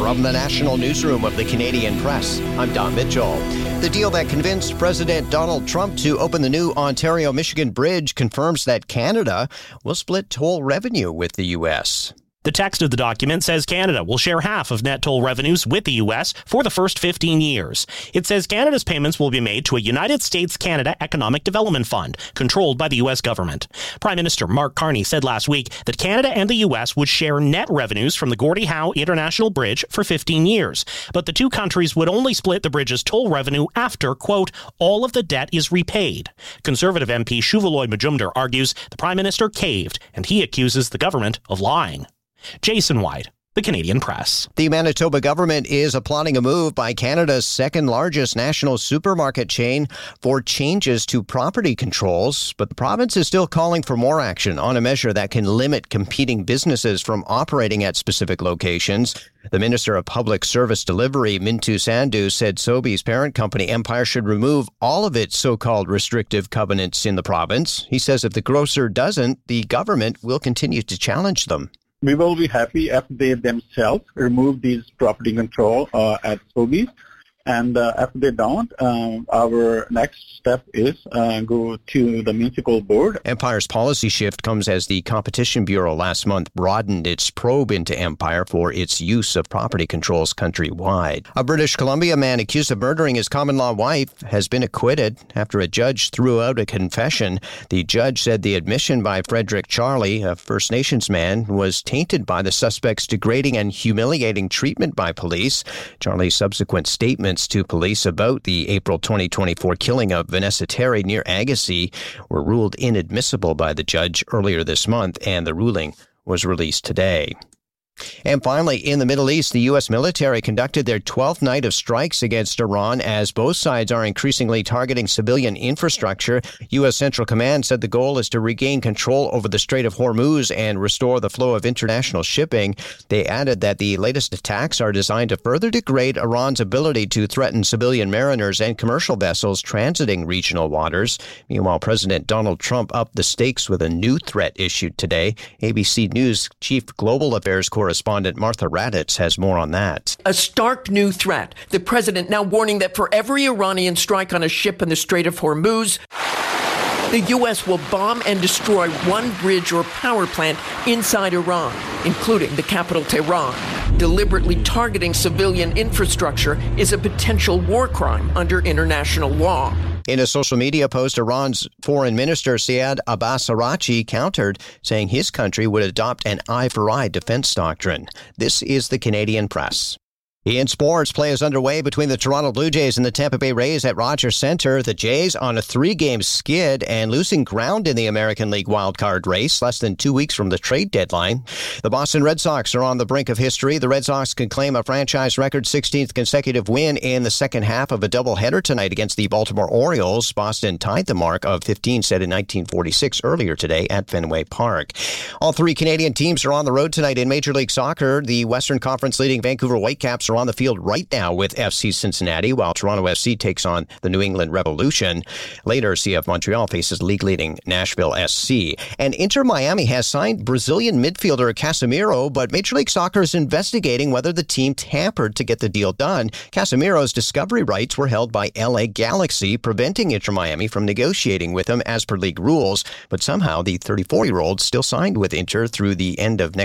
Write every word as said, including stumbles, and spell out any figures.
From the National Newsroom of the Canadian Press, I'm Don Mitchell. The deal that convinced President Donald Trump to open the new Ontario-Michigan Bridge confirms that Canada will split toll revenue with the U S. The text of the document says Canada will share half of net toll revenues with the U S for the first fifteen years. It says Canada's payments will be made to a United States-Canada Economic Development Fund controlled by the U S government. Prime Minister Mark Carney said last week that Canada and the U S would share net revenues from the Gordie Howe International Bridge for fifteen years. But the two countries would only split the bridge's toll revenue after, quote, all of the debt is repaid. Conservative M P Shuvaloy Majumdar argues the Prime Minister caved, and he accuses the government of lying. Jason White, The Canadian Press. The Manitoba government is applauding a move by Canada's second largest national supermarket chain for changes to property controls, but the province is still calling for more action on a measure that can limit competing businesses from operating at specific locations. The Minister of Public Service Delivery, Mintu Sandhu, said Sobeys' parent company Empire should remove all of its so-called restrictive covenants in the province. He says if the grocer doesn't, the government will continue to challenge them. We will be happy if they themselves remove these property control uh, at Sobeys. And uh, if they don't, um, our next step is uh, go to the municipal board. Empire's policy shift comes as the Competition Bureau last month broadened its probe into Empire for its use of property controls countrywide. A British Columbia man accused of murdering his common-law wife has been acquitted after a judge threw out a confession. The judge said the admission by Frederick Charlie, a First Nations man, was tainted by the suspect's degrading and humiliating treatment by police. Charlie's subsequent statements to police about the April twenty twenty-four killing of Vanessa Terry near Agassiz were ruled inadmissible by the judge earlier this month, and the ruling was released today. And finally, in the Middle East, the U S military conducted their twelfth night of strikes against Iran as both sides are increasingly targeting civilian infrastructure. U S Central Command said the goal is to regain control over the Strait of Hormuz and restore the flow of international shipping. They added that the latest attacks are designed to further degrade Iran's ability to threaten civilian mariners and commercial vessels transiting regional waters. Meanwhile, President Donald Trump upped the stakes with a new threat issued today. A B C News Chief Global Affairs Correspondent Correspondent Martha Raddatz has more on that. A stark new threat. The president now warning that for every Iranian strike on a ship in the Strait of Hormuz, the U S will bomb and destroy one bridge or power plant inside Iran, including the capital Tehran. Deliberately targeting civilian infrastructure is a potential war crime under international law. In a social media post, Iran's foreign minister Syed Abbas Araghchi countered, saying his country would adopt an eye-for-eye defense doctrine. This is the Canadian Press. In sports, play is underway between the Toronto Blue Jays and the Tampa Bay Rays at Rogers Centre. The Jays on a three-game skid and losing ground in the American League wildcard race less than two weeks from the trade deadline. The Boston Red Sox are on the brink of history. The Red Sox can claim a franchise record sixteenth consecutive win in the second half of a doubleheader tonight against the Baltimore Orioles. Boston tied the mark of fifteen set in nineteen forty-six earlier today at Fenway Park. All three Canadian teams are on the road tonight in Major League Soccer. The Western Conference leading Vancouver Whitecaps are on the field right now with F C Cincinnati, while Toronto F C takes on the New England Revolution. Later, C F Montreal faces league-leading Nashville S C. And Inter Miami has signed Brazilian midfielder Casemiro, but Major League Soccer is investigating whether the team tampered to get the deal done. Casemiro's discovery rights were held by L A Galaxy, preventing Inter Miami from negotiating with him as per league rules. But somehow, the thirty-four-year-old still signed with Inter through the end of next